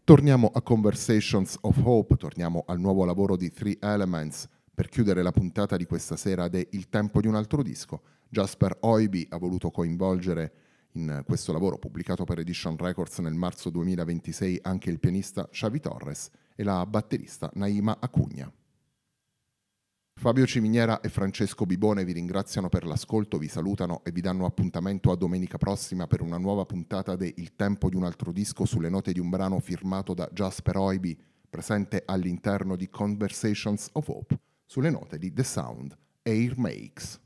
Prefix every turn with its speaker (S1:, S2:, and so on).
S1: Torniamo a Conversations of Hope, torniamo al nuovo lavoro di Three Elements per chiudere la puntata di questa sera de Il tempo di un altro disco. Jasper Oiby ha voluto coinvolgere in questo lavoro pubblicato per Edition Records nel marzo 2026 anche il pianista Xavi Torres e la batterista Naima Acugna. Fabio Ciminiera e Francesco Bibone vi ringraziano per l'ascolto, vi salutano e vi danno appuntamento a domenica prossima per una nuova puntata de Il tempo di un altro disco sulle note di un brano firmato da Jasper Oiby, presente all'interno di Conversations of Hope, sulle note di The Sound Air Makes.